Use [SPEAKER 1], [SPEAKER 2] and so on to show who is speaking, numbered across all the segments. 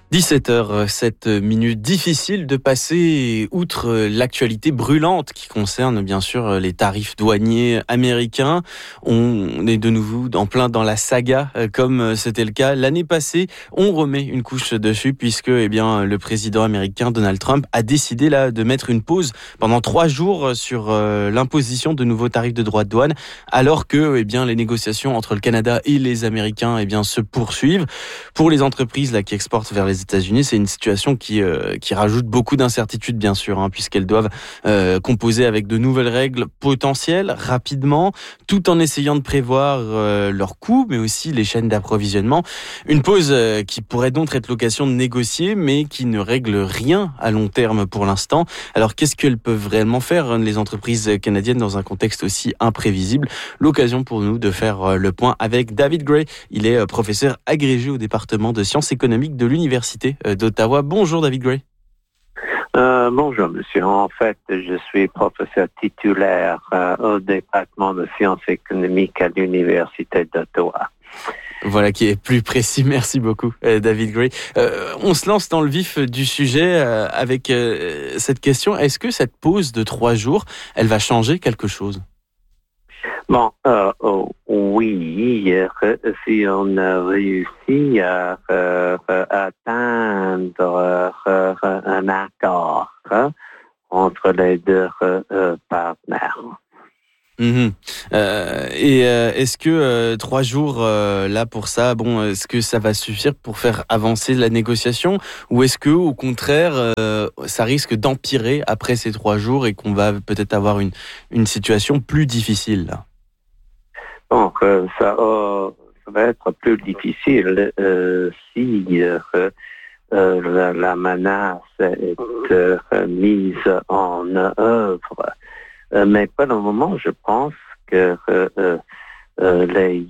[SPEAKER 1] 17h, 7 minutes, difficile de passer outre l'actualité brûlante qui concerne bien sûr les tarifs douaniers américains. On est de nouveau en plein dans la saga comme c'était le cas l'année passée. On remet une couche dessus puisque le président américain Donald Trump a décidé là de mettre une pause pendant 3 jours sur l'imposition de nouveaux tarifs de droits de douane alors que les négociations entre le Canada et les Américains se poursuivent. Pour les entreprises là qui exportent vers les États-Unis, c'est une situation qui rajoute beaucoup d'incertitudes bien sûr, puisqu'elles doivent composer avec de nouvelles règles potentielles rapidement, tout en essayant de prévoir leurs coûts, mais aussi les chaînes d'approvisionnement. Une pause qui pourrait donc être l'occasion de négocier, mais qui ne règle rien à long terme pour l'instant. Alors qu'est-ce qu'elles peuvent réellement faire, les entreprises canadiennes, dans un contexte aussi imprévisible? L'occasion pour nous de faire le point avec David Gray. Il est professeur agrégé au département de sciences économiques de l'Université d'Ottawa. Bonjour David Gray.
[SPEAKER 2] Bonjour monsieur. En fait, je suis professeur titulaire au département de sciences économiques à l'Université d'Ottawa.
[SPEAKER 1] Voilà qui est plus précis. Merci beaucoup David Gray. On se lance dans le vif du sujet avec cette question. Est-ce que cette pause de 3 jours, elle va changer quelque chose?
[SPEAKER 2] Bon, oui, si on a réussi à atteindre un accord entre les deux partenaires.
[SPEAKER 1] Est-ce que 3 jours là pour ça, est-ce que ça va suffire pour faire avancer la négociation, ou est-ce que au contraire ça risque d'empirer après ces 3 jours et qu'on va peut-être avoir une situation plus difficile là?
[SPEAKER 2] Donc, ça va être plus difficile si la menace est mise en œuvre. Mais pour le moment, je pense que les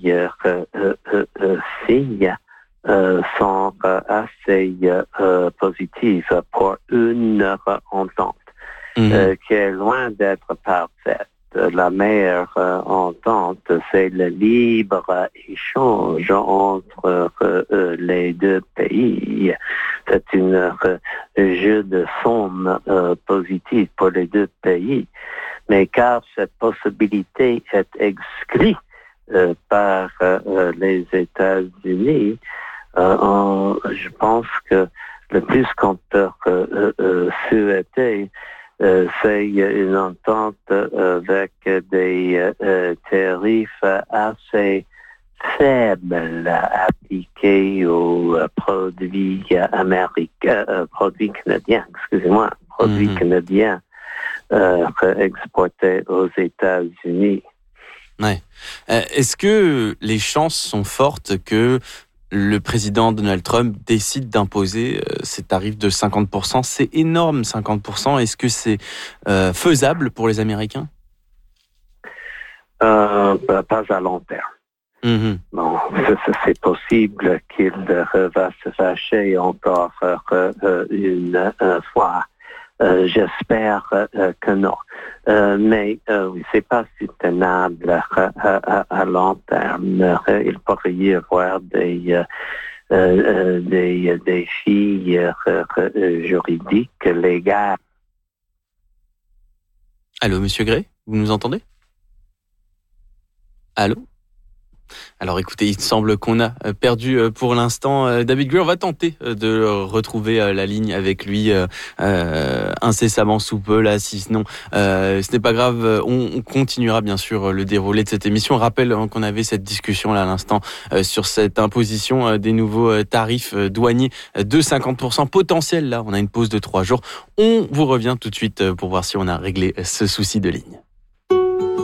[SPEAKER 2] signes sont assez positifs pour une entente qui est loin d'être parfaite. La meilleure entente, c'est le libre échange entre les deux pays. C'est un jeu de somme positif pour les deux pays. Mais car cette possibilité est exclue par les États-Unis, je pense que le plus qu'on peut souhaiter, c'est une entente avec des tarifs assez faibles appliqués aux produits canadiens exportés aux États-Unis.
[SPEAKER 1] Ouais. Est-ce que les chances sont fortes que le président Donald Trump décide d'imposer ces tarifs de 50%? C'est énorme, 50%. Est-ce que c'est faisable pour les Américains?
[SPEAKER 2] Pas à long terme. Bon, c'est possible qu'il va se fâcher encore une fois. J'espère que non. Mais c'est pas soutenable à long terme. Il pourrait y avoir des défis juridiques, légaux.
[SPEAKER 1] Allô, Monsieur Gray, vous nous entendez? Allô? Alors écoutez, il semble qu'on a perdu pour l'instant David Gray. On va tenter de retrouver la ligne avec lui incessamment sous peu. Là, sinon, ce n'est pas grave. On continuera bien sûr le déroulé de cette émission. On rappelle qu'on avait cette discussion là à l'instant sur cette imposition des nouveaux tarifs douaniers de 50% potentiels. Là, on a une pause de 3 jours. On vous revient tout de suite pour voir si on a réglé ce souci de ligne.